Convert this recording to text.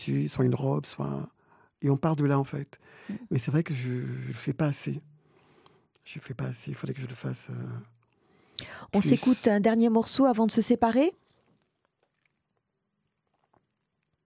soit une robe, soit et on part de là, en fait. Mmh. Mais c'est vrai que je le fais pas assez. Je le fais pas assez, il faudrait que je le fasse, On s'écoute plus. un dernier morceau avant de se séparer?